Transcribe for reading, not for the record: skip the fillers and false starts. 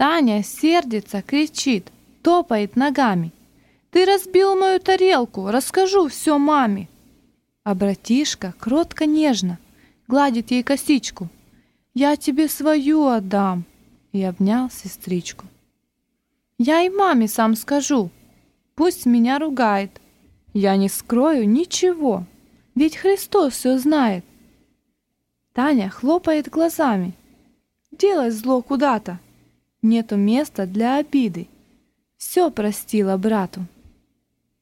Таня сердится, кричит, топает ногами. «Ты разбил мою тарелку, расскажу все маме!» А братишка кротко нежно гладит ей косичку. «Я тебе свою отдам!» И обнял сестричку. «Я и маме сам скажу, пусть меня ругает. Я не скрою ничего, ведь Христос все знает». Таня хлопает глазами. Делать зло куда-то. Нету места для обиды. Все простила брату.